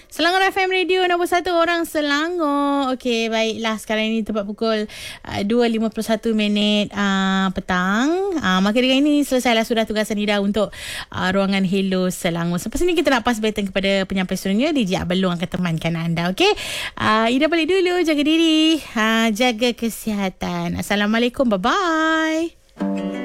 Selangor FM Radio nombor 1 orang Selangor. Okey, baiklah, sekarang ini tepat pukul 2.51 petang. Maka dengan ini selesailah sudah tugasan Ida untuk ruangan Hello Selangor. Selepas ini kita nak pass baton kepada penyampai studio DJ Abelung akan temankan anda. Okey, Ida balik dulu, jaga diri, jaga kesihatan. Assalamualaikum, bye bye.